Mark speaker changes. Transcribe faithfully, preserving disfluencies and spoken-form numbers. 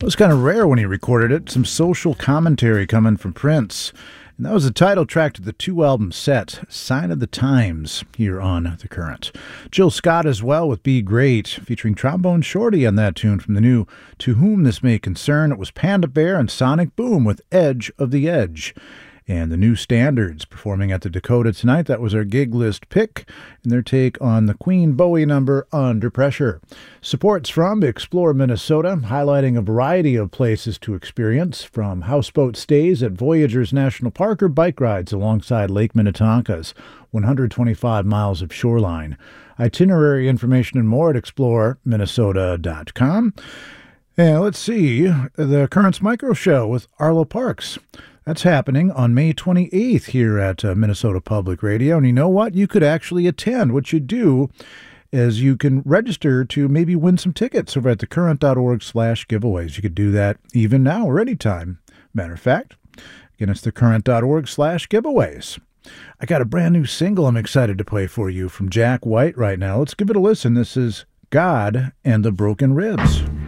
Speaker 1: It was kind of rare when he recorded it. Some social commentary coming from Prince. And that was the title track to the two-album set, Sign of the Times, here on The Current. Jill Scott as well with Be Great, featuring Trombone Shorty on that tune from the new To Whom This May Concern. It was Panda Bear and Sonic Boom with Edge of the Edge. And the New Standards performing at the Dakota tonight. That was our gig list pick and their take on the Queen Bowie number Under Pressure. Supports from Explore Minnesota, highlighting a variety of places to experience, from houseboat stays at Voyageurs National Park or bike rides alongside Lake Minnetonka's one hundred twenty-five miles of shoreline. Itinerary information and more at explore minnesota dot com. And let's see, the Currents Micro Show with Arlo Parks. That's happening on May twenty-eighth here at uh, Minnesota Public Radio. And you know what? You could actually attend. What you do is you can register to maybe win some tickets over at thecurrent.org slash giveaways. You could do that even now or anytime. Matter of fact, again, it's thecurrent.org slash giveaways. I got a brand new single I'm excited to play for you from Jack White right now. Let's give it a listen. This is God and the Broken Ribs.